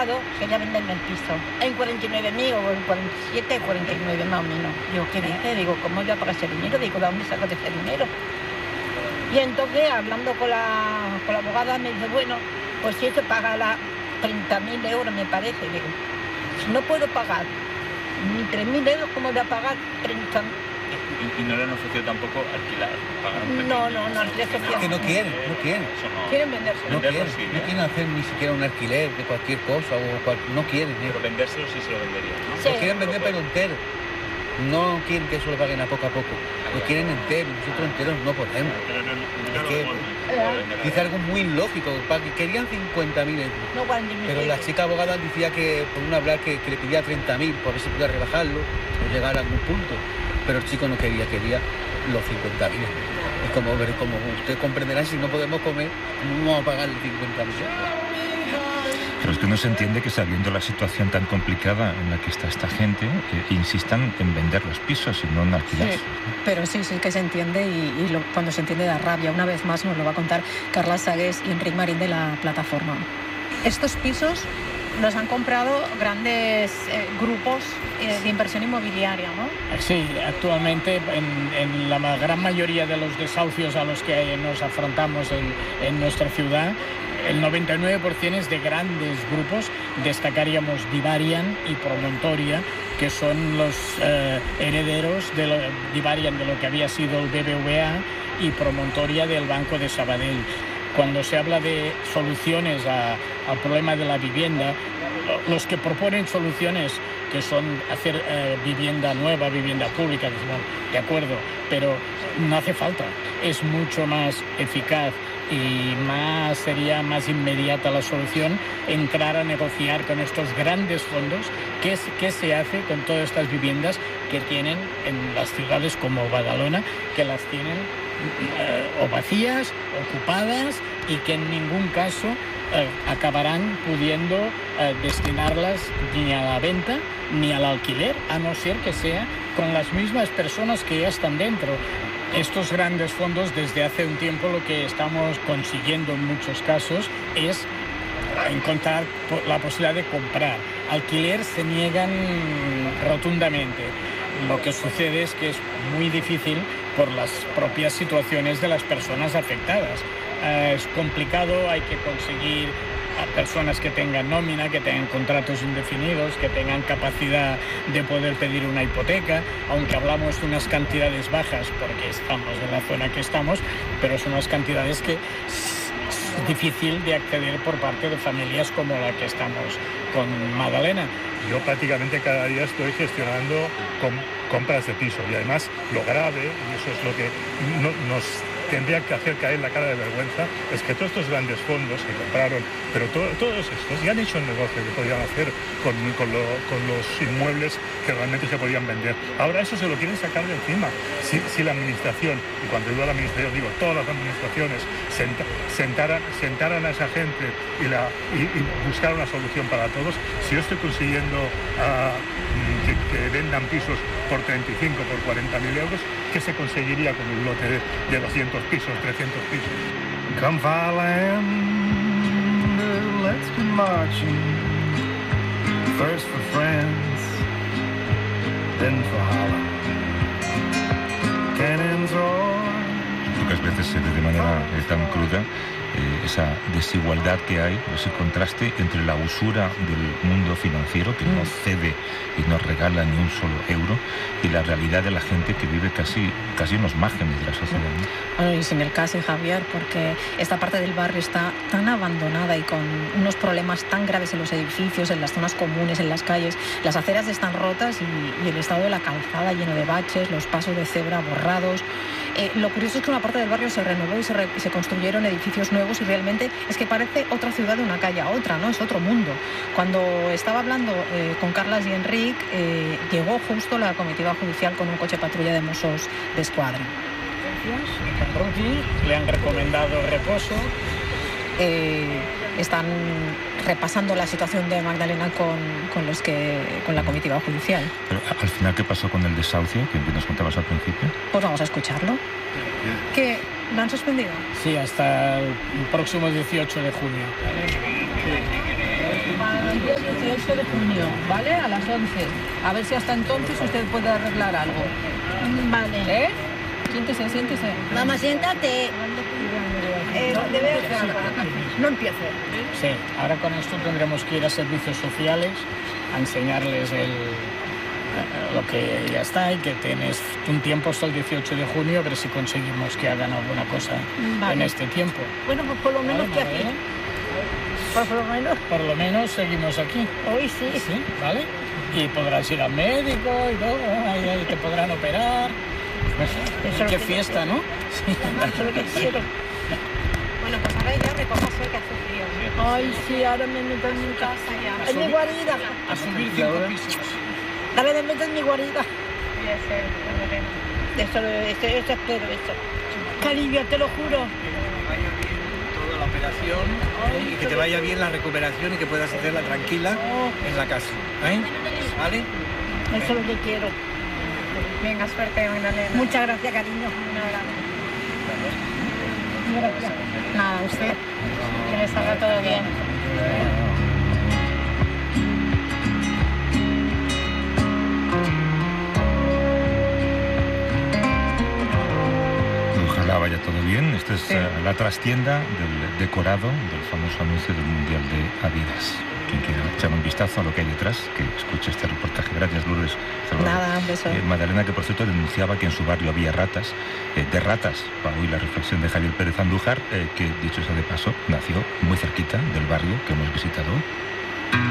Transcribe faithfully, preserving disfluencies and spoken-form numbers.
abogado quería venderme el piso en cuarenta y nueve mil o en cuarenta y siete, cuarenta y nueve más o menos. Digo, ¿qué dice? Digo, ¿cómo voy a pagar ese dinero? Digo, ¿de dónde sacas ese dinero? Y entonces, hablando con la, con la abogada, me dice, bueno, pues si eso paga la treinta mil euros, me parece. Digo, si no puedo pagar ni tres mil euros, ¿cómo voy a pagar treinta mil? Y, y no le han ofrecido tampoco alquilar, pagar un pequeño... No, no, no, no, es que no quieren, no quieren. No, quieren venderse. No quieren, sí, no quieren hacer ni siquiera un alquiler de cualquier cosa, o cual, no quieren. ¿eh? Pero vendérselo sí se lo venderían, ¿no? Sí. Lo quieren vender pero entero. No quieren que eso lo paguen a poco a poco. Lo quieren entero, nosotros enteros no podemos. Es que dice algo muy ilógico, querían cincuenta mil euros. No, cuarenta mil. Pero la chica abogada decía que, por una hablar, que, que le pedía treinta mil, por ver si podía rebajarlo o llegar a algún punto. Pero el chico no quería, quería los cincuenta mil. Y como, como usted comprenderá, si no podemos comer, no vamos a pagar los cincuenta mil. Pero es que no se entiende que, sabiendo la situación tan complicada en la que está esta gente, eh, insistan en vender los pisos y no en alquilarlos. Sí, pero sí, sí que se entiende, y, y lo, cuando se entiende da rabia. Una vez más nos lo va a contar Carla Sagués y Enric Marín de la plataforma. Estos pisos los han comprado grandes eh, grupos eh, de inversión inmobiliaria, ¿no? Sí, actualmente en, en la gran mayoría de los desahucios a los que nos afrontamos en, en nuestra ciudad, el noventa y nueve por ciento es de grandes grupos. Destacaríamos Vivarian y Promontoria, que son los eh, herederos de lo, Vivarian de lo que había sido el B B V A y Promontoria del Banco de Sabadell. Cuando se habla de soluciones a, al problema de la vivienda, los que proponen soluciones que son hacer eh, vivienda nueva, vivienda pública, decimos, de acuerdo, pero no hace falta. Es mucho más eficaz y más sería más inmediata la solución entrar a negociar con estos grandes fondos qué, es, qué se hace con todas estas viviendas que tienen en las ciudades como Badalona, que las tienen eh, o vacías, ocupadas, y que en ningún caso eh, acabarán pudiendo eh, destinarlas ni a la venta ni al alquiler, a no ser que sea con las mismas personas que ya están dentro. Estos grandes fondos, desde hace un tiempo, lo que estamos consiguiendo en muchos casos es encontrar la posibilidad de comprar. Alquiler se niegan rotundamente. Lo que sucede es que es muy difícil por las propias situaciones de las personas afectadas. Eh, es complicado, hay que conseguir a personas que tengan nómina, que tengan contratos indefinidos, que tengan capacidad de poder pedir una hipoteca, aunque hablamos de unas cantidades bajas porque estamos en la zona que estamos, pero son unas cantidades que es difícil de acceder por parte de familias como la que estamos con Magdalena. Yo prácticamente cada día estoy gestionando com compras de piso, y además lo grave, y eso es lo que no, nos tendría que hacer caer la cara de vergüenza, es que todos estos grandes fondos que compraron, pero to todos estos ya han hecho el negocio que podían hacer con, con, lo, con los inmuebles que realmente se podían vender. Ahora eso se lo quieren sacar de encima. Si, si la administración, y cuando digo la administración digo todas las administraciones, senta, sentaran, sentaran a esa gente y, la, y, y buscar una solución para todos, si yo estoy consiguiendo uh, que, que vendan pisos por treinta y cinco, por cuarenta mil euros, ¿qué se conseguiría con un lote de, de doscientos pisos, trescientos pisos? Come Fireland, let's be marching. First for France, then for Holland. Cannons roar. Pocas veces se ve de manera eh, tan cruda eh, esa desigualdad que hay, ese contraste entre la usura del mundo financiero, que no cede y no regala ni un solo euro, y la realidad de la gente que vive casi, casi en los márgenes de la sociedad, ¿no? Bueno, y sin el caso, Javier, porque esta parte del barrio está tan abandonada y con unos problemas tan graves en los edificios, en las zonas comunes, en las calles. Las aceras están rotas y, y el estado de la calzada lleno de baches, los pasos de cebra borrados. Eh, lo curioso es que una parte del barrio se renovó y se, re, se construyeron edificios nuevos, y realmente es que parece otra ciudad de una calle a otra, ¿no? Es otro mundo. Cuando estaba hablando eh, con Carlas y Enric, eh, llegó justo la comitiva judicial con un coche patrulla de Mossos de Escuadra. Le han recomendado reposo. Eh, están repasando la situación de Magdalena con, con, los que, con la comitiva judicial. Pero al final, ¿qué pasó con el desahucio que nos contabas al principio? Pues vamos a escucharlo. ¿Que lo han suspendido? Sí, hasta el próximo dieciocho de junio. ocho de junio, ¿vale? A las once. A ver si hasta entonces usted puede arreglar algo. Vale. ¿Eh? Siéntese, siéntese. Mamá, siéntate. Eh, debe hacer. No empiece. Sí, ahora con esto tendremos que ir a servicios sociales a enseñarles el, lo que ya está y que tienes un tiempo hasta el dieciocho de junio, a ver si conseguimos que hagan alguna cosa Vale. en este tiempo. Bueno, pues por lo menos Vale, que aquí. Madalena. Por lo menos. Por lo menos seguimos aquí. Hoy sí. Sí, ¿vale? Y podrás ir al médico y todo, ahí, ahí te podrán operar. Eso es Qué lo que fiesta, ¿no? Sí. Eso es lo que quiero. Bueno, pues ahora ya recójase que hace frío. Ay, sí, ahora me meto en mi casa ya. En mi guarida. A subir cinco pisos. Ahora me meto en mi guarida. Ya sé, Madalena. Eso, eso, eso espero, eso. Cariño, te lo juro. Toda la operación y que te vaya bien la recuperación y que puedas hacerla tranquila en la casa. ¿Eh? ¿Vale? Eso es lo que quiero. Venga, suerte, Magdalena. Muchas gracias, cariño. Un abrazo. Gracias. Nada, usted. Que le salga todo bien. Ojalá vaya todo bien. Esta es eh, la trastienda del decorado del famoso anuncio del Mundial de Adidas. Quien quiera echar un vistazo a lo que hay detrás, que escuche este reportaje. Gracias, Lourdes. Nada, un beso. Eh, Madalena, que por cierto denunciaba que en su barrio había ratas, eh, de ratas, para oír la reflexión de Javier Pérez Andújar, eh, que dicho sea de paso, nació muy cerquita del barrio que hemos visitado hoy.